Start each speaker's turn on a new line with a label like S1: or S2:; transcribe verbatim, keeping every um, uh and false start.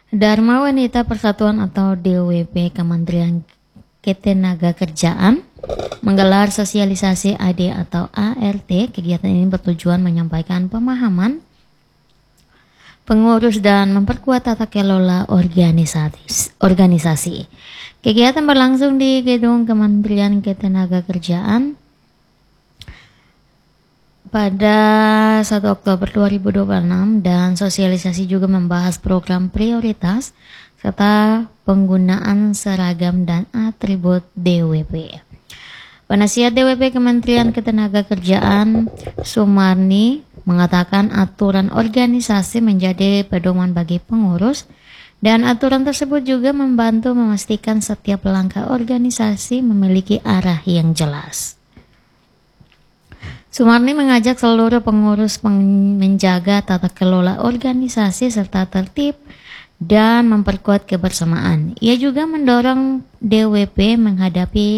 S1: Dharma Wanita Persatuan atau D W P Kementerian Ketenagakerjaan menggelar sosialisasi A D atau A R T. Kegiatan ini bertujuan menyampaikan pemahaman pengurus dan memperkuat tata kelola organisasi. organisasi. Kegiatan berlangsung di gedung Kementerian Ketenagakerjaan pada satu Oktober dua ribu dua puluh enam dan sosialisasi juga membahas program prioritas serta penggunaan seragam dan atribut D W P. Penasihat D W P Kementerian Ketenagakerjaan Sumarni mengatakan aturan organisasi menjadi pedoman bagi pengurus dan aturan tersebut juga membantu memastikan setiap langkah organisasi memiliki arah yang jelas. Sumarni mengajak seluruh pengurus menjaga tata kelola organisasi serta tertib dan memperkuat kebersamaan. Ia juga mendorong D W P menghadapi